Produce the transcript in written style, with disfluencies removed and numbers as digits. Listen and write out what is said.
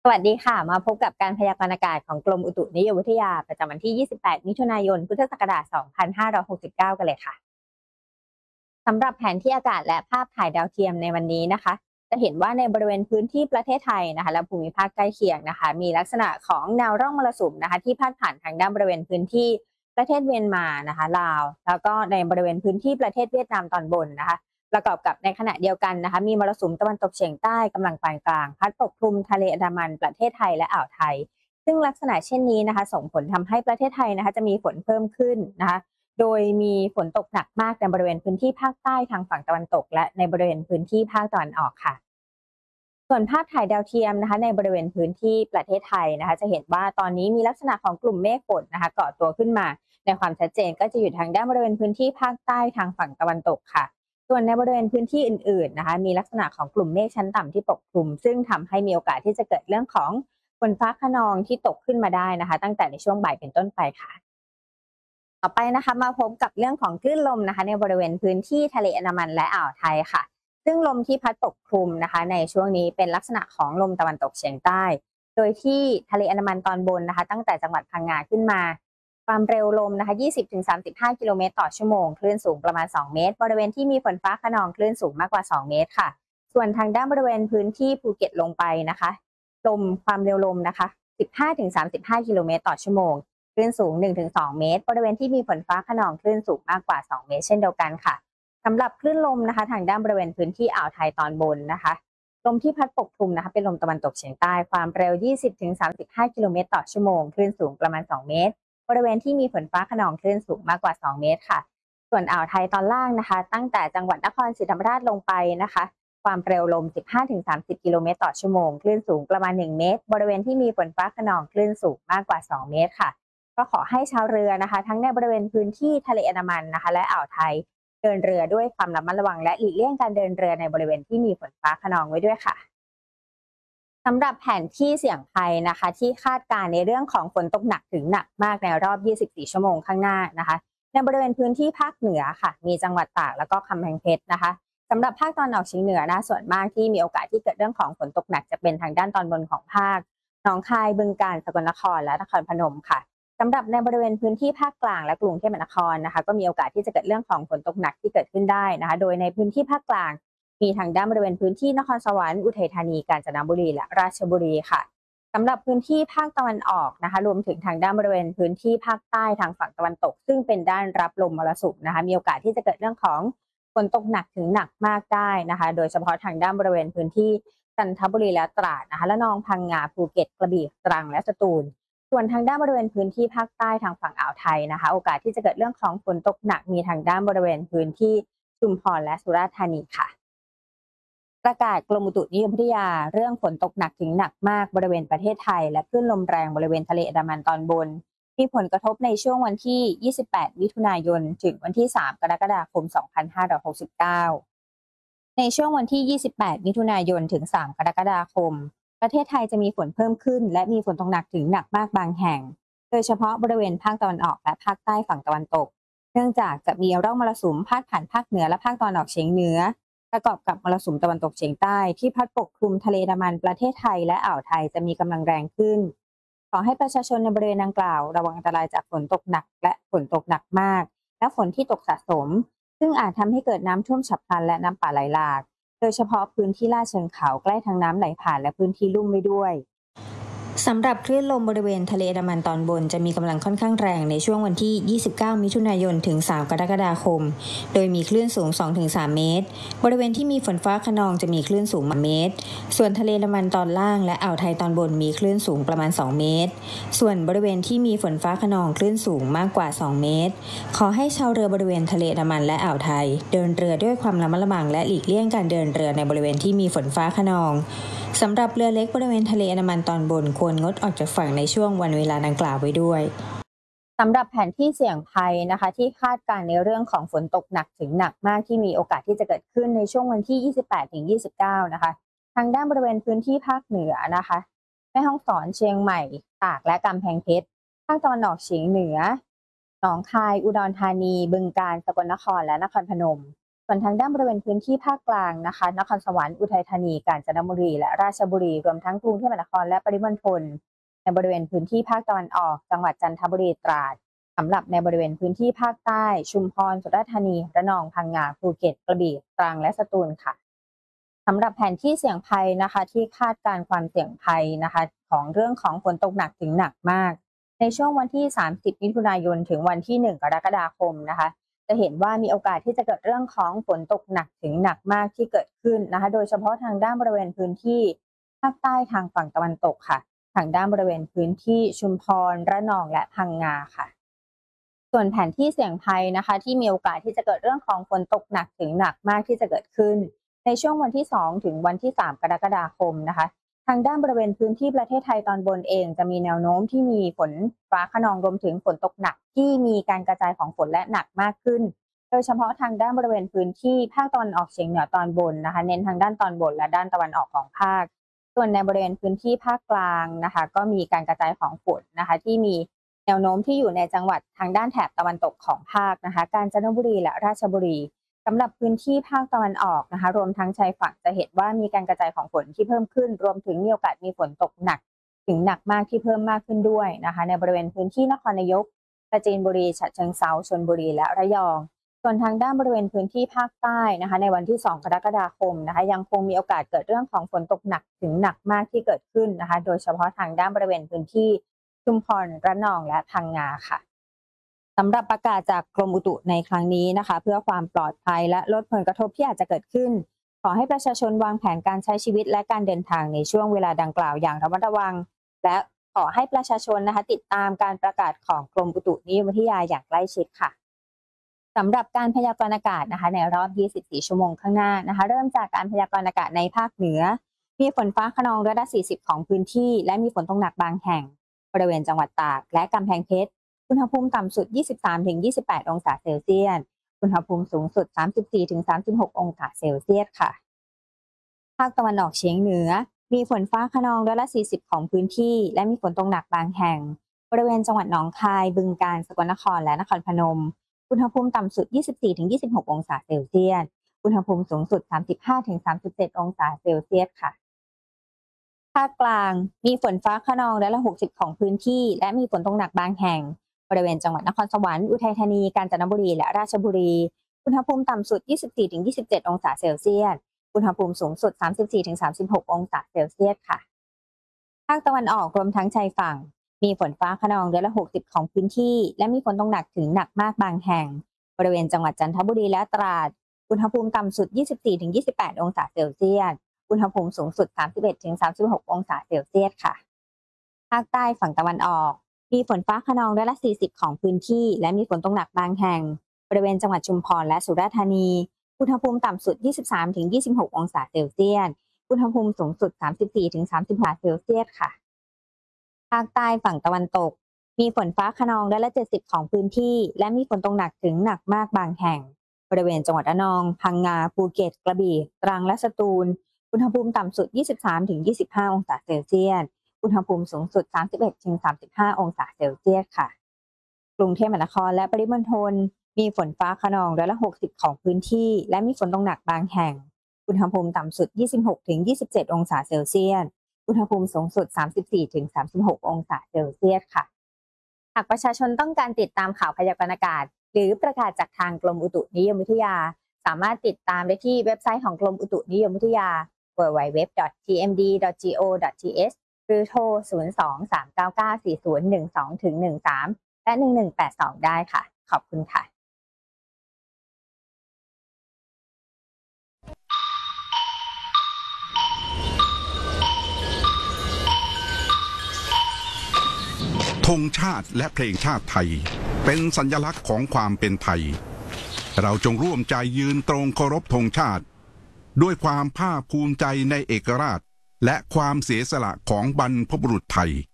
สวัสดีค่ะมาพบกับการพยากรณ์อากาศของกรมอุตุนิยมวิทยาประจำวันที่ 28 มิถุนายน พุทธศักราช 2569 กันเลยค่ะสำหรับแผนที่อากาศและภาพถ่ายดาวเทียมในวันนี้นะคะจะเห็นว่าในบริเวณพื้นที่ประเทศไทยนะคะและภูมิภาคใกล้เคียงนะคะมีลักษณะของแนวร่องมรสุมนะคะที่พาดผ่านทางด้านบริเวณพื้นที่ประเทศเมียนมานะคะลาวแล้วก็ในบริเวณพื้นที่ประเทศเวียดนามตอนบนนะคะประกอบกับในขณะเดียวกันนะคะมีมรสุมตะวันตกเฉียงใต้กำลังปานกลางพัดปกคลุมทะเลอันดามันประเทศไทยและอ่าวไทยซึ่งลักษณะเช่นนี้นะคะส่งผลทำให้ประเทศไทยนะคะจะมีฝนเพิ่มขึ้นนะคะโดยมีฝนตกหนักมากในบริเวณพื้นที่ภาคใต้ทางฝั่งตะวันตกและในบริเวณพื้นที่ภาคตะวันออกค่ะ ส่วนภาพถ่ายดาวเทียมนะคะในบริเวณพื้นที่ประเทศไทยนะคะจะเห็นว่าตอนนี้มีลักษณะของกลุ่มเมฆฝนนะคะเกาะตัวขึ้นมาในความชัดเจนก็จะอยู่ทางด้านบริเวณพื้นที่ภาคใต้ทางฝั่งตะวันตกค่ะส่วนในบริเวณพื้นที่อื่นๆนะคะมีลักษณะของกลุ่มเมฆชั้นต่ำที่ปกคลุมซึ่งทำให้มีโอกาสที่จะเกิดเรื่องของฝนฟ้าคะนองที่ตกขึ้นมาได้นะคะตั้งแต่ในช่วงบ่ายเป็นต้นไปค่ะ ต่อไปนะคะมาพบกับเรื่องของคลื่นลมนะคะในบริเวณพื้นที่ทะเลอันดามันและอ่าวไทยค่ะซึ่งลมที่พัดปกคลุมนะคะในช่วงนี้เป็นลักษณะของลมตะวันตกเฉียงใต้โดยที่ทะเลอันดามันตอนบนนะคะตั้งแต่จังหวัดพังงาขึ้นมาความเร็วลมนะคะ20-35 กิโลเมตรต่อชั่วโมงคลื่นสูงประมาณ2เมตรบริเวณที่มีฝนฟ้าคะนองคลื่นสูงมากกว่า2เมตรค่ะส่วนทางด้านบริเวณพื้นที่ภูเก็ตลงไปนะคะลมความเร็วลมนะคะ15-35 กิโลเมตรต่อชั่วโมง คลื่นสูง 1-2 เมตร บริเวณที่มีฝนฟ้าคะนองคลื่นสูงมากกว่า 2 เมตรเช่นเดียวกันค่ะสำหรับคลื่นลมนะคะทางด้านบริเวณพื้นที่อ่าวไทยตอนบนนะคะลมที่พัดปกคลุมนะคะเป็นลมตะวันตกเฉียงใต้ความเร็ว 20-35 กิโลเมตรต่อชั่วโมงคลื่นสูงประมาณ 2 เมตร บริเวณที่มีฝนฟ้าคะนองคลื่นสูงมากกว่า 2 เมตรค่ะส่วนอ่าวไทยตอนล่างนะคะตั้งแต่จังหวัดนครศรีธรรมราชลงไปนะคะความเร็วลม 15-30 กิโลเมตรต่อชั่วโมงคลื่นสูงประมาณ 1 เมตร บริเวณที่มีฝนฟ้าคะนองคลื่นสูงมากกว่า 2 เมตรค่ะ ก็ขอให้ชาวเรือนะคะทั้งในบริเวณพื้นที่ทะเลอันดามันนะคะและอ่าวไทยเดินเรือด้วยความระมัดระวังและหลีกเลี่ยงการเดินเรือในบริเวณที่มีฝนฟ้าคะนองไว้ด้วยค่ะสำหรับแผนที่เสี่ยงภัยนะคะที่คาดการณ์ในเรื่องของฝนตกหนักถึงหนักมากในรอบ 24 ชั่วโมงข้างหน้านะคะในบริเวณพื้นที่ภาคเหนือค่ะมีจังหวัดตากแล้วก็กำแพงเพชรนะคะสำหรับภาคตอนออกเฉียงเหนือนะส่วนมากที่มีโอกาสที่เกิดเรื่องของฝนตกหนักจะเป็นทางด้านตอนบนของภาคหนองคายบึงกาฬสกลนครและนครพนมค่ะ สำหรับในบริเวณพื้นที่ภาคกลางและกรุงเทพมหานครนะคะก็มีโอกาสที่จะเกิดเรื่องของฝนตกหนักที่เกิดขึ้นได้นะคะโดยในพื้นที่ภาคกลางมีทางด้านบริเวณพื้นที่นครสวรรค์อุทัยธานีกาญจนบุรีและราชบุรีค่ะสำหรับพื้นที่ภาคตะวันออกนะคะรวมถึงทางด้านบริเวณพื้นที่ภาคใต้ทางฝั่งตะวันตกซึ่งเป็นด้านรับลมมรสุมนะคะมีโอกาสที่จะเกิดเรื่องของฝนตกหนักถึงหนักมากได้นะคะโดยเฉพาะทางด้านบริเวณพื้นที่จันทบุรีและตราดนะคะและนองพังงาภูเก็ตกระบี่ตรังและสตูล ส่วนทางด้านบริเวณพื้นที่ภาคใต้ทางฝั่งอ่าวไทยนะคะโอกาสที่จะเกิดเรื่องของฝนตกหนักมีทางด้านบริเวณพื้นที่ชุมพรและสุราษฎร์ธานีค่ะประกาศกรมอุตุนิยมวิทยาเรื่องฝนตกหนักถึงหนักมากบริเวณประเทศไทยและคลื่นลมแรงบริเวณทะเลอันดามันตอนบนมีผลกระทบในช่วงวันที่ 28 มิถุนายนถึงวันที่ 3 กรกฎาคม 2569 ในช่วงวันที่ 28 มิถุนายนถึง 3 กรกฎาคม ประเทศไทยจะมีฝนเพิ่มขึ้นและมีฝนตกหนักถึงหนักมากบางแห่ง โดยเฉพาะบริเวณภาคตะวันออกและภาคใต้ฝั่งตะวันตก เนื่องจากจะมีร่องมรสุมพาดผ่านภาคเหนือและภาคตะวันออกเฉียงเหนือประกอบกับมรสุมตะวันตกเฉียงใต้ที่พัดปกคลุมทะเลอันดามันประเทศไทยและอ่าวไทยจะมีกำลังแรงขึ้น ขอให้ประชาชนในบริเวณดังกล่าวระวังอันตรายจากฝนตกหนักและฝนตกหนักมากและฝนที่ตกสะสมซึ่งอาจทำให้เกิดน้ำท่วมฉับพลันและน้ำป่าไหลหลาก โดยเฉพาะพื้นที่ลาดเชิงเขาใกล้ทางน้ำไหลผ่านและพื้นที่ลุ่มไว้ด้วย สำหรับคลื่นลมบริเวณทะเลอันดามันตอนบนจะมีกำลังค่อนข้างแรงในช่วงวันที่ 29 มิถุนายนถึง 3 กรกฎาคม โดยมีคลื่นสูง 2-3 เมตร บริเวณที่มีฝนฟ้าคะนองจะมีคลื่นสูง1เมตร ส่วนทะเลอันดามันตอนล่างและอ่าวไทยตอนบนมีคลื่นสูงประมาณ 2 เมตร ส่วนบริเวณที่มีฝนฟ้าคะนองคลื่นสูงมากกว่า 2 เมตร ขอให้ชาวเรือบริเวณทะเลอันดามันและอ่าวไทยเดินเรือด้วยความระมัดระวังและหลีกเลี่ยงการเดินเรือในบริเวณที่มีฝนฟ้าคะนอง สำหรับเรือเล็กบริเวณทะเลอันดามันตอนบนควรงดออกจากฝั่งในช่วงวันเวลาดังกล่าวไว้ด้วยสำหรับแผนที่เสี่ยงภัยนะคะที่คาดการณ์ในเรื่องของฝนตกหนักถึงหนักมากที่มีโอกาสที่จะเกิดขึ้นในช่วงวันที่ 28-29 นะคะทางด้านบริเวณพื้นที่ภาคเหนือนะคะแม่ฮ่องสอนเชียงใหม่ตากและกำแพงเพชรภาคตะวันออกเฉียงเหนือหนองคายอุดรธานีบึงกาฬสกลนครและนครพนมส่วนทางด้านบริเวณพื้นที่ภาคกลางนะคะนครสวรรค์อุทัยธานีกาญจนบุรีและราชบุรีรวมทั้งกรุงเทพมหานครและปริมณฑลในบริเวณพื้นที่ภาคตะวันออกจังหวัดจันทบุรีตราดสำหรับในบริเวณพื้นที่ภาคใต้ชุมพรสุราษฎร์ธานีระนองพังงาภูเก็ตกระบี่ตรังและสตูลค่ะสำหรับแผนที่เสี่ยงภัยนะคะที่คาดการความเสี่ยงภัยนะคะของเรื่องของฝนตกหนักถึงหนักมากในช่วงวันที่30มิถุนายนถึงวันที่1กรกฎาคมนะคะจะเห็นว่ามีโอกาสที่จะเกิดเรื่องของฝนตกหนักถึงหนักมากที่เกิดขึ้นนะคะโดยเฉพาะทางด้านบริเวณพื้นที่ภาคใต้ทางฝั่งตะวันตกค่ะทางด้านบริเวณพื้นที่ชุมพรระนองและพังงาค่ะส่วนแผนที่เสี่ยงภัยนะคะที่มีโอกาสที่จะเกิดเรื่องของฝนตกหนักถึงหนักมากที่จะเกิดขึ้นในช่วงวันที่2ถึงวันที่3กรกฎาคมนะคะทางด้านบริเวณพื้นที่ประเทศไทยตอนบนเองจะมีแนวโน้มที่มีฝนฟ้าคะนองรวมถึงฝนตกหนักที่มีการกระจายของฝนและหนักมากขึ้นโดยเฉพาะทางด้านบริเวณพื้นที่ภาคตะวันออกเฉียงเหนือตอนบนนะคะเน้นทางด้านตอนบนและด้านตะวันออกของภาคส่วนในบริเวณพื้นที่ภาคกลางนะคะก็มีการกระจายของฝนนะคะที่มีแนวโน้มที่อยู่ในจังหวัดทางด้านแถบตะวันตกของภาคนะคะกาญจนบุรีและราชบุรีสำหรับพื้นที่ภาคตะวันออกนะคะรวมทั้งชายฝั่งจะเห็นว่ามีการกระจายของฝนที่เพิ่มขึ้นรวมถึงมีโอกาสมีฝนตกหนักถึงหนักมากที่เพิ่มมากขึ้นด้วยนะคะในบริเวณพื้นที่นครนายกปราจีนบุรีฉะเชิงเทราชลบุรีและระยองส่วนทางด้านบริเวณพื้นที่ภาคใต้นะคะในวันที่2กรกฎาคมนะคะยังคงมีโอกาสเกิดเรื่องของฝนตกหนักถึงหนักมากที่เกิดขึ้นนะคะโดยเฉพาะทางด้านบริเวณพื้นที่ชุมพรระนองและพังงาค่ะสำหรับประกาศจากกรมอุตุในครั้งนี้นะคะเพื่อความปลอดภัยและลดผลกระทบที่อาจจะเกิดขึ้นขอให้ประชาชนวางแผนการใช้ชีวิตและการเดินทางในช่วงเวลาดังกล่าวอย่างระมัดระวังและขอให้ประชาชนนะคะติดตามการประกาศของกรมอุตุนิยมวิทยาอย่างใกล้ชิดค่ะสำหรับการพยากรณ์อากาศนะคะในรอบ24ชั่วโมงข้างหน้านะคะเริ่มจากการพยากรณ์อากาศในภาคเหนือมีฝนฟ้าคะนอง140ของพื้นที่และมีฝนตกหนักบางแห่งบริเวณจังหวัดตากและกำแพงเพชรอุณหภูมิต่ำสุด 23-28 องศาเซลเซียสอุณหภูมิสูงสุด 34-36 องศาเซลเซียสค่ะภาคตะวันออกเฉียงเหนือมีฝนฟ้าคะนอง140ของพื้นที่และมีฝนตกหนักบางแห่งบริเวณจังหวัดหนองคายบึงกาฬสกลนครและนครพนมอุณหภูมิต่ำสุด 24-26 องศาเซลเซียสอุณหภูมิสูงสุด 35-37 องศาเซลเซียสค่ะภาคกลางมีฝนฟ้าคะนอง160ของพื้นที่และมีฝนตกหนักบางแห่งบริเวณจังหวัดนครสวรรค์อุทัยธานีกาญจนบุรีและราชบุรีอุณหภูมิต่ำสุด 24-27 องศาเซลเซียสอุณหภูมิสูงสุด 34-36 องศาเซลเซียสค่ะภาคตะวันออกรวมทั้งชายฝั่งมีฝนฟ้าคะนอง160ของพื้นที่และมีฝนตกหนักถึงหนักมากบางแห่งบริเวณจังหวัดจันทบุรีและตราดอุณหภูมิต่ำสุด 24-28 องศาเซลเซียสอุณหภูมิสูงสุด 31-36 องศาเซลเซียสค่ะภาคใต้ฝั่งตะวันออกมีฝนฟ้าคะนอง140ของพื้นที่และมีฝนตกหนักบางแห่งบริเวณจังหวัดชุมพรและสุราษฎร์ธานีอุณหภูมิต่ำสุด 23-26 องศาเซลเซียสอุณหภูมิสูงสุด 34-36 องศาเซลเซียสค่ะภาคใต้ฝั่งตะวันตกมีฝนฟ้าคะนอง170ของพื้นที่และมีฝนตกหนักถึงหนักมากบางแห่งบริเวณจังหวัดระนองพังงาภูเก็ตกระบี่ตรังและสตูลอุณหภูมิต่ำสุด 23-25 องศาเซลเซียสอุณหภูมิสูงสุด 31-35 องศาเซลเซียสค่ะกรุงเทพมหานครและปริมณฑลมีฝนฟ้าคะนอง160ของพื้นที่และมีฝนตกหนักบางแห่งอุณหภูมิต่ำสุด 26-27 องศาเซลเซียสอุณหภูมิสูงสุด 34-36 องศาเซลเซียสค่ะหากประชาชนต้องการติดตามข่าวพยากรณ์อากาศหรือประกาศจากทางกรมอุตุนิยมวิทยาสามารถติดตามได้ที่เว็บไซต์ของกรมอุตุนิยมวิทยา www.tmd.go.th หรือโทร 02-399-4012-13 และ 1182 ได้ค่ะขอบคุณค่ะธงชาติและเพลงชาติไทยเป็นสัญลักษณ์ของความเป็นไทยเราจงร่วมใจยืนตรงเคารพธงชาติด้วยความภาคภูมิใจในเอกราชและความเสียสละของบรรพบุรุษไทย